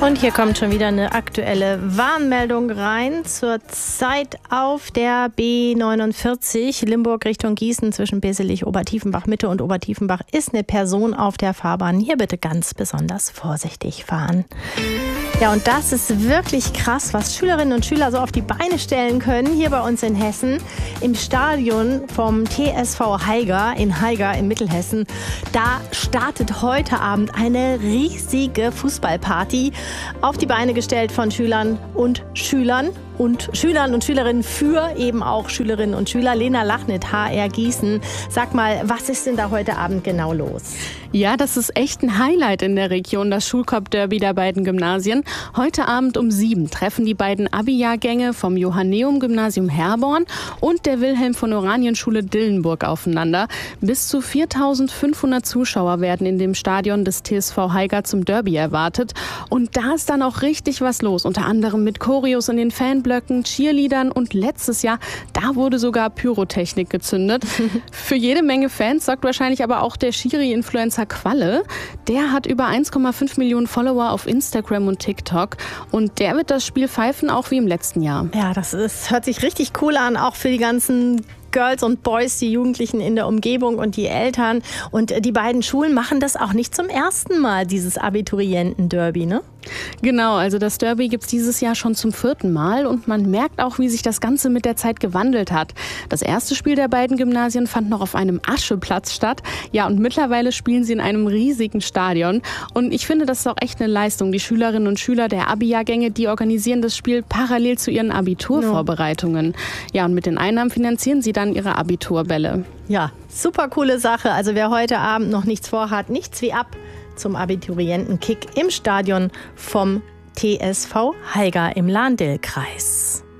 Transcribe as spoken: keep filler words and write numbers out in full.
Und hier kommt schon wieder eine aktuelle Warnmeldung rein. Zurzeit auf der B neunundvierzig Limburg Richtung Gießen zwischen Beselich, Obertiefenbach Mitte und Obertiefenbach ist eine Person auf der Fahrbahn. Hier bitte ganz besonders vorsichtig fahren. Ja, und das ist wirklich krass, was Schülerinnen und Schüler so auf die Beine stellen können, hier bei uns in Hessen. Im Stadion vom T S V Haiger in Haiger in Mittelhessen. Da startet heute Abend eine riesige Fußballparty, auf die Beine gestellt von Schülern und Schülern. Und Schülern und Schülerinnen für eben auch Schülerinnen und Schüler. Lena Lachnit, H R Gießen. Sag mal, was ist denn da heute Abend genau los? Ja, das ist echt ein Highlight in der Region, das Schulcup-Derby der beiden Gymnasien. Heute Abend um sieben treffen die beiden Abi-Jahrgänge vom Johanneum-Gymnasium Herborn und der Wilhelm-von-Oranien-Schule Dillenburg aufeinander. Bis zu viertausendfünfhundert Zuschauer werden in dem Stadion des T S V Haiger zum Derby erwartet. Und da ist dann auch richtig was los, unter anderem mit Choreos in den Fanblöcken, Cheerleadern und letztes Jahr, da wurde sogar Pyrotechnik gezündet. Für jede Menge Fans sorgt wahrscheinlich aber auch der Schiri-Influencer Qualle. Der hat über eins Komma fünf Millionen Follower auf Instagram und TikTok und der wird das Spiel pfeifen, auch wie im letzten Jahr. Ja, das ist, hört sich richtig cool an, auch für die ganzen Girls und Boys, die Jugendlichen in der Umgebung und die Eltern. Und die beiden Schulen machen das auch nicht zum ersten Mal, dieses Abiturienten-Derby, ne? Genau, also das Derby gibt's dieses Jahr schon zum vierten Mal und man merkt auch, wie sich das Ganze mit der Zeit gewandelt hat. Das erste Spiel der beiden Gymnasien fand noch auf einem Ascheplatz statt. Ja, und mittlerweile spielen sie in einem riesigen Stadion. Und ich finde, das ist auch echt eine Leistung. Die Schülerinnen und Schüler der Abi-Jahrgänge, die organisieren das Spiel parallel zu ihren Abiturvorbereitungen. Ja, und mit den Einnahmen finanzieren sie dann ihre Abiturbälle. Ja, super coole Sache. Also wer heute Abend noch nichts vorhat, nichts wie ab zum Abiturientenkick im Stadion vom T S V Haiger im Lahn-Dill-Kreis.